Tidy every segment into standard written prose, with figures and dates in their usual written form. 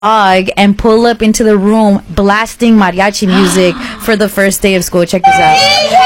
dog and pull up into the room blasting mariachi music for the first day of school. Check this out.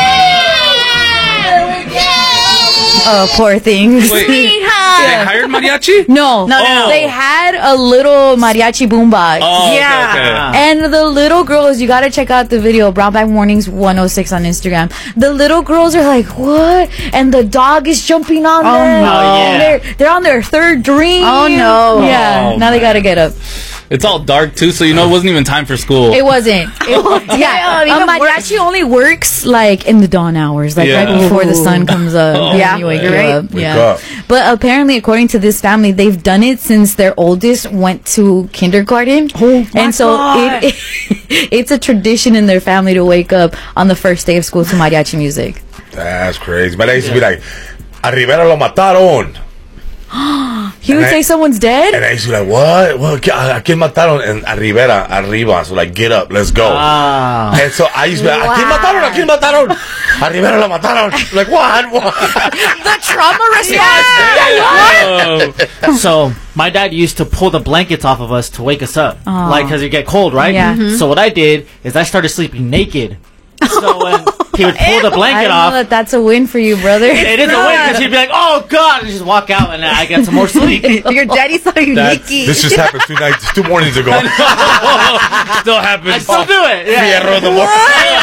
Oh, poor things. Wait, they hired mariachi? No. They had a little mariachi boombox. Oh, Yeah. okay. And the little girls, you gotta check out the video, Brown Bag Mornings 106 on Instagram. The little girls are like, what? And the dog is jumping on them. no. And they're on their third drink. Oh, no. Yeah, Oh, now they man. gotta get up. It's all dark too, so you know it wasn't even time for school. It wasn't. Yeah, even mariachi only works like in the dawn hours, like Yeah. right before the sun comes up. Oh, Yeah, you wake you're right. up. Wake Yeah. up. But apparently, according to this family, they've done it since their oldest went to kindergarten. And so it's a tradition in their family to wake up on the first day of school to mariachi music. That's crazy. But I used to be like, a Rivera lo mataron. He would And say someone's dead? And I used to be like, what? ¿A quién mataron? And a Rivera, arriba. So like, get up, let's go. And so I used to be like, ¿a quién mataron? ¿A quién mataron? A Rivera lo mataron. Like, what? The trauma response. So my dad used to pull the blankets off of us to wake us up, like because you get cold, right? Yeah. So what I did is I started sleeping naked. So when he would pull the I blanket know off, that that's a win for you, brother. it is a win because he'd be like, "Oh God," and just walk out, and I get some more sleep. Your daddy saw you naked. This just happened 2 mornings ago. Still I happens. still do it. Yeah. Fierro the more.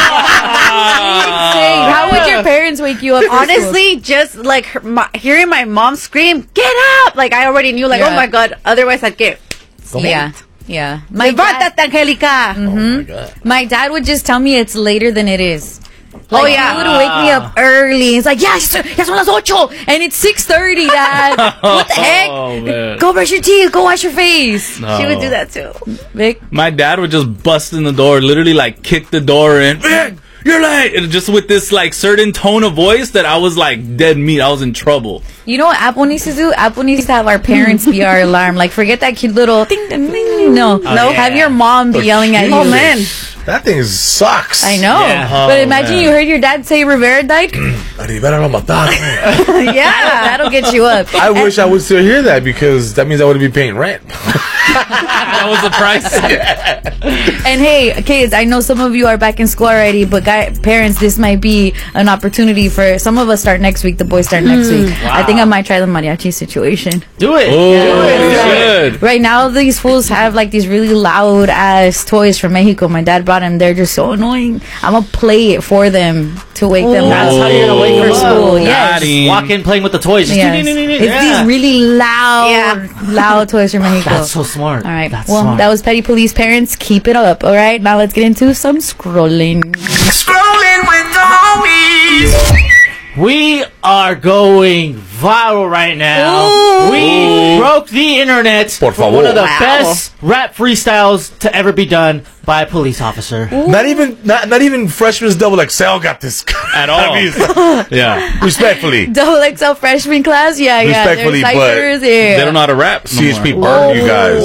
How would your parents wake you up? for school? Honestly, just like hearing my mom scream, "Get up!" Like I already knew, like, Yeah. oh my god. Otherwise, I'd get. Yeah. My dad, Levántate, Angelica. Oh my God. my dad would just tell me it's later than it is. Oh, Like, yeah. he would wake me up early. It's like, ya son las 8, and it's 6:30, Dad. What the heck? Oh, man. Go brush your teeth. Go wash your face. No. She would do that too. Vic? My dad would just bust in the door, literally like kick the door in. Vic, you're late. And just with this like certain tone of voice that I was like dead meat. I was in trouble. You know what Apple needs to do? Apple needs to have our parents be our alarm. Like, forget that cute little ding, ding, ding. No. yeah. Have your mom be yelling at you. Oh man. That thing sucks. I know. Yeah. But Oh, imagine man. you heard your dad say Rivera died. A Rivera lo mataron. Yeah. That'll get you up. I wish I would still hear that because that means I would be paying rent. That was the price. And hey, kids, I know some of you are back in school already, but parents, this might be an opportunity for some of us start next week. The boys start next week. I think I might try the mariachi situation. Do it. Oh, Yeah. good. Right now, these fools have like these really loud ass toys from Mexico. My dad brought them. They're just so annoying. I'm gonna play it for them to wake them up. That's how you're gonna wake for them up. school. Got Yes. him. Walk in playing with the toys. Just Yes. It's these really loud toys from Mexico. That's so smart. All right. That's Well, smart. that was Petty Police. Parents, keep it up. All right. Now let's get into some scrolling. Scrolling with the homies. We are going viral right now. We broke the internet Por for favor. one of the Wow. best rap freestyles to ever be done by a police officer. Not even freshman's double XL got this At all. I mean, Yeah. respectfully. Double XL freshman class? Yeah. Respectfully, They're but ciphers, yeah. They don't know how to rap. no CHP more. burned you guys.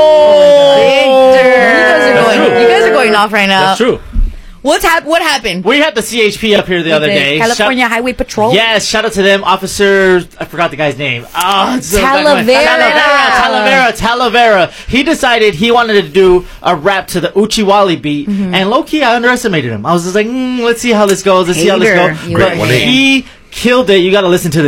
You guys are going off right now. That's true. What happened? We had the CHP up here the other day. California Highway Patrol. Yes, shout out to them, officer. I forgot the guy's name. Talavera. Talavera. He decided he wanted to do a rap to the Uchiwali beat, and low key, I underestimated him. I was just like, let's see how this goes. Let's see how this Hater. goes. You But were a he killed it. You got to listen to this.